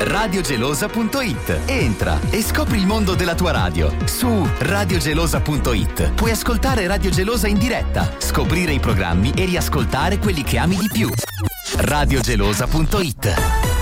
radiogelosa.it. Entra e scopri il mondo della tua radio. Su radiogelosa.it puoi ascoltare Radio Gelosa in diretta, scoprire i programmi e riascoltare quelli che ami di più. radiogelosa.it.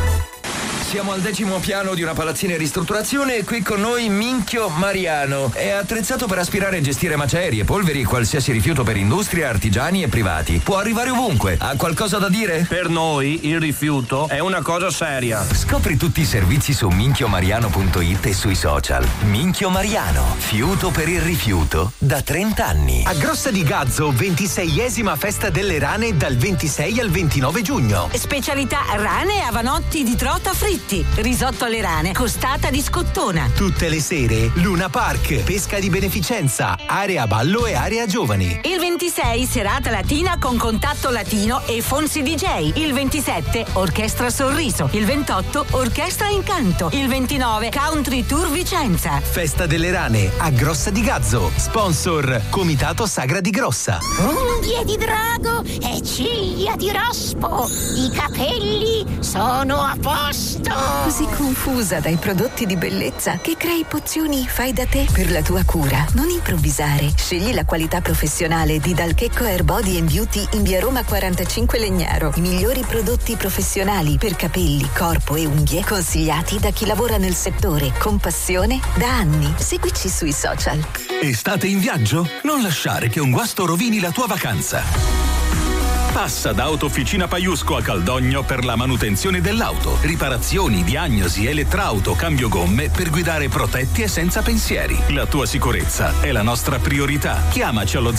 Siamo al 10° piano di una palazzina in ristrutturazione e qui con noi Minchio Mariano. È attrezzato per aspirare e gestire macerie, polveri e qualsiasi rifiuto per industria, artigiani e privati. Può arrivare ovunque. Ha qualcosa da dire? Per noi il rifiuto è una cosa seria. Scopri tutti i servizi su minchiomariano.it e sui social. Minchio Mariano, fiuto per il rifiuto da 30 anni. A Grossa di Gazzo, 26esima festa delle rane dal 26 al 29 giugno. Specialità rane e avanotti di trota fritti. Risotto alle rane, costata di scottona. Tutte le sere, Luna Park, pesca di beneficenza, area ballo e area giovani. Il 26 serata latina con contatto latino e Fonsi DJ. Il 27 orchestra Sorriso. Il 28 orchestra Incanto. Il 29 country tour Vicenza. Festa delle rane a Grossa di Gazzo. Sponsor Comitato Sagra di Grossa. Unghie di drago e ciglia di rospo. I capelli sono a posto. Così confusa dai prodotti di bellezza che crei pozioni fai da te per la tua cura. Non improvvisare. Scegli la qualità professionale di Dalchecco Hair Body and Beauty in via Roma 45 Legnaro. I migliori prodotti professionali per capelli, corpo e unghie consigliati da chi lavora nel settore con passione da anni. Seguici sui social. Estate in viaggio? Non lasciare che un guasto rovini la tua vacanza. Passa da Autofficina Paiusco a Caldogno per la manutenzione dell'auto, riparazioni, diagnosi, elettrauto, cambio gomme per guidare protetti e senza pensieri. La tua sicurezza è la nostra priorità. Chiamaci allo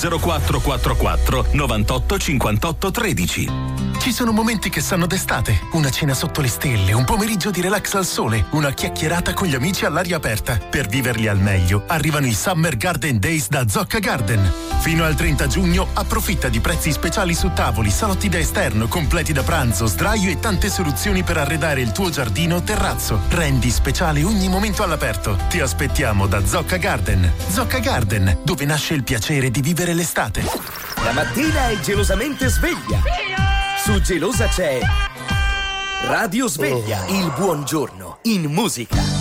0444 98 58 13. Ci sono momenti che sanno d'estate. Una cena sotto le stelle, un pomeriggio di relax al sole, una chiacchierata con gli amici all'aria aperta. Per viverli al meglio arrivano i Summer Garden Days da Zocca Garden. Fino al 30 giugno approfitta di prezzi speciali su tavoli, salotti da esterno, completi da pranzo, sdraio e tante soluzioni per arredare il tuo giardino o terrazzo. Rendi speciale ogni momento all'aperto. Ti aspettiamo da Zocca Garden. Zocca Garden, dove nasce il piacere di vivere l'estate. La mattina è gelosamente sveglia. Su Gelosa c'è Radio Sveglia, il buongiorno in musica.